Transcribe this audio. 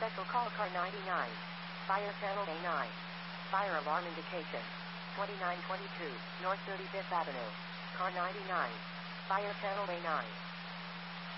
Special call car 99. Fire channel A9. Fire alarm indication. 2922 North 35th Avenue. Car 99. Fire channel A9.